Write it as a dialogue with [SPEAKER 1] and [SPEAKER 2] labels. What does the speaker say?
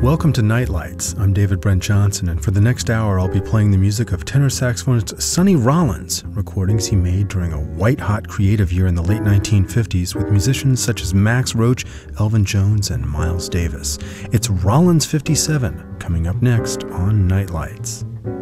[SPEAKER 1] Welcome to Nightlights. I'm David Brent Johnson, and for the next hour I'll be playing the music of tenor saxophonist Sonny Rollins, recordings he made during a white-hot creative year in the late 1950s with musicians such as Max Roach, Elvin Jones, and Miles Davis. It's Rollins 57, coming up next on Nightlights.